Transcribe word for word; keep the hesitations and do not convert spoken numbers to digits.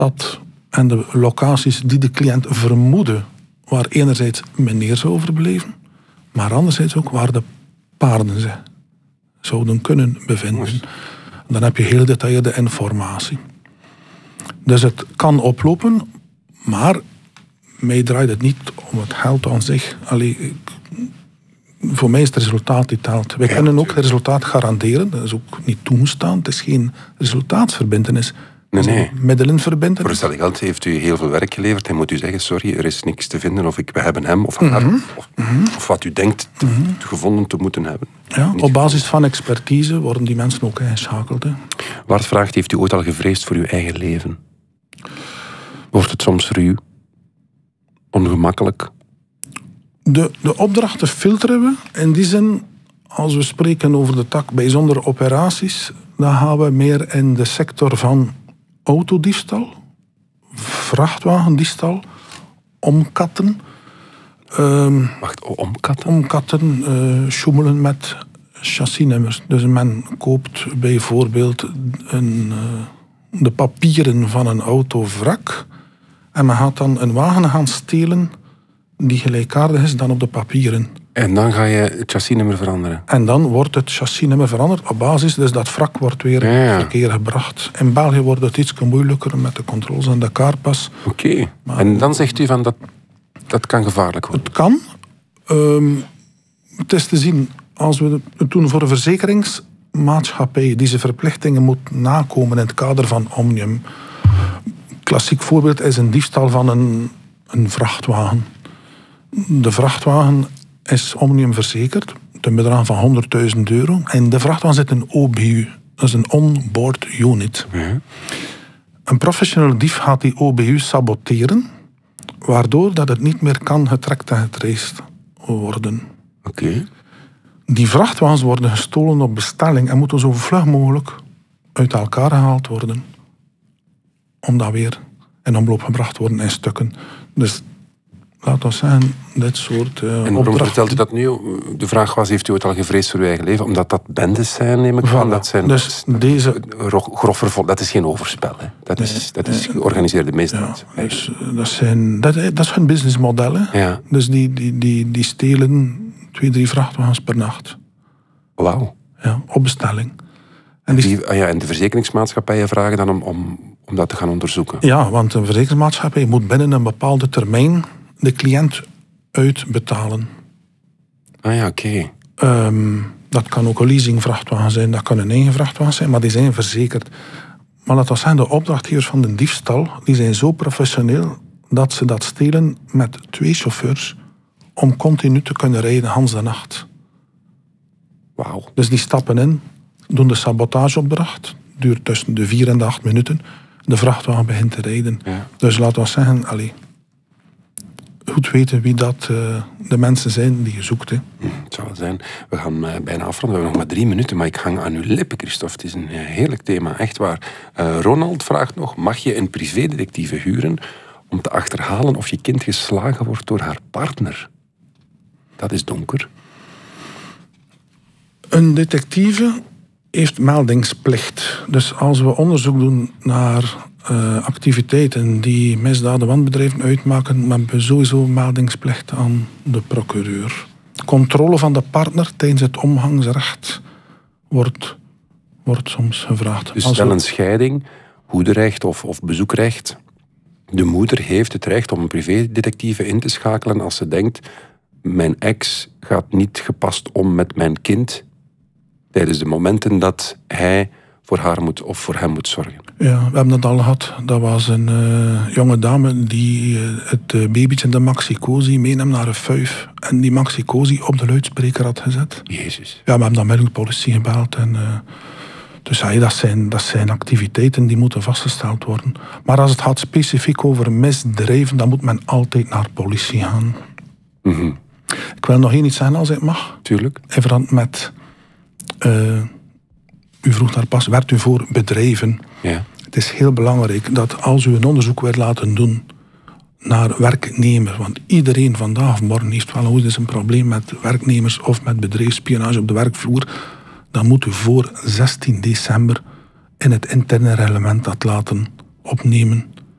dat, en de locaties die de cliënt vermoedde, waar enerzijds meneer zou overbleven, maar anderzijds ook waar de paarden zich zouden kunnen bevinden. Dan heb je heel gedetailleerde informatie. Dus het kan oplopen, maar mij draait het niet om het geld aan zich. Allee, ik, voor mij is het resultaat die telt. Wij ja, kunnen ook het resultaat garanderen. Dat is ook niet toegestaan. Het is geen resultaatsverbintenis. Nee, nee. Middelenverbintenis. Voor hetzelfde geld heeft u heel veel werk geleverd. Hij moet u zeggen, sorry, er is niks te vinden. Of ik, we hebben hem of haar. Mm-hmm. Of, mm-hmm. of wat u denkt te, mm-hmm. gevonden te moeten hebben. Ja, op basis van expertise worden die mensen ook ingeschakeld. Hè. Bart vraagt, heeft u ooit al gevreesd voor uw eigen leven? Wordt het soms ruw? Ongemakkelijk? De, de opdrachten filteren we. In die zin, als we spreken over de tak bijzondere operaties, dan gaan we meer in de sector van autodiefstal, vrachtwagendiefstal, omkatten. Um, Wacht, omkatten? Omkatten, uh, sjoemelen met chassisnummers. Dus men koopt bijvoorbeeld een, uh, de papieren van een autovrak en men gaat dan een wagen gaan stelen die gelijkaardig is dan op de papieren. En dan ga je het chassisnummer veranderen? En dan wordt het chassisnummer veranderd op basis, dus dat wrak wordt weer in ja, ja. verkeer gebracht. In België wordt het iets moeilijker met de controles en de kaartpas. Oké, okay. En dan zegt u van dat, dat kan gevaarlijk worden? Het kan. Um, het is te zien, als we het doen voor een verzekeringsmaatschappij die zijn verplichtingen moet nakomen in het kader van Omnium. Klassiek voorbeeld is een diefstal van een, een vrachtwagen. De vrachtwagen is Omnium verzekerd, ten bedrag van honderdduizend euro. En in de vrachtwagen zit een O B U, dat is een on-board unit. Ja. Een professionele dief gaat die O B U saboteren, waardoor dat het niet meer kan getrekt en getraced worden. Oké. Okay. Die vrachtwagens worden gestolen op bestelling en moeten zo vlug mogelijk uit elkaar gehaald worden, om dat weer in omloop gebracht worden in stukken. Dus laat ons zeggen, dit soort uh, En waarom vertelt u dat nu? De vraag was, heeft u ooit al gevreesd voor uw eigen leven? Omdat dat bendes zijn, neem ik van. Dat zijn dus deze... grof vervolg. Dat is geen overspel. Hè. Dat, nee, is, dat is georganiseerde misdaad. Ja, dus, dat, zijn, dat, dat is hun businessmodel. Hè. Ja. Dus die, die, die, die stelen twee, drie vrachtwagens per nacht. Wauw. Ja, op bestelling. En, die... die, ah ja, en de verzekeringsmaatschappijen vragen dan om, om, om dat te gaan onderzoeken? Ja, want een verzekeringsmaatschappij moet binnen een bepaalde termijn de cliënt uitbetalen. Ah ja, oké. Okay. Um, dat kan ook een leasingvrachtwagen zijn, dat kan een eigen vrachtwagen zijn, maar die zijn verzekerd. Maar laten we zeggen, de opdrachtgevers van de diefstal, die zijn zo professioneel dat ze dat stelen met twee chauffeurs om continu te kunnen rijden, Hans de nacht. Wauw. Dus die stappen in, doen de sabotageopdracht, duurt tussen de vier en de acht minuten, de vrachtwagen begint te rijden. Ja. Dus laten we zeggen, allee, goed weten wie dat uh, de mensen zijn die je zoekt. Hè. Hm, het zal wel zijn. We gaan uh, bijna afronden. We hebben nog maar drie minuten, maar ik hang aan uw lippen, Christophe. Het is een uh, heerlijk thema, echt waar. Uh, Ronald vraagt nog, mag je een privédetectieve huren om te achterhalen of je kind geslagen wordt door haar partner? Dat is donker. Een detectieve heeft meldingsplicht. Dus als we onderzoek doen naar uh, activiteiten die misdaden wanbedrijven uitmaken, dan hebben we sowieso meldingsplicht aan de procureur. Controle van de partner tijdens het omgangsrecht wordt, wordt soms gevraagd. Dus stel een scheiding, hoederecht of, of bezoekrecht. De moeder heeft het recht om een privédetectieve in te schakelen als ze denkt, mijn ex gaat niet gepast om met mijn kind tijdens de momenten dat hij voor haar moet of voor hem moet zorgen. Ja, we hebben dat al gehad. Dat was een uh, jonge dame die uh, het uh, babytje in de Maxi-Cosi meenam naar een fuif en die Maxi-Cosi op de luidspreker had gezet. Jezus. Ja, we hebben dan met de politie gebeld. En, uh, dus ja, dat zijn, dat zijn activiteiten die moeten vastgesteld worden. Maar als het gaat specifiek over misdrijven, dan moet men altijd naar politie gaan. Mm-hmm. Ik wil nog één iets zeggen als ik mag. Tuurlijk. In verband met... Uh, u vroeg daar pas, werkt u voor bedrijven? Ja. Het is heel belangrijk dat als u een onderzoek wilt laten doen naar werknemers, want iedereen vandaag of morgen heeft wel ooit eens een probleem met werknemers of met bedrijfsspionage op de werkvloer, dan moet u voor zestien december in het interne reglement dat laten opnemen.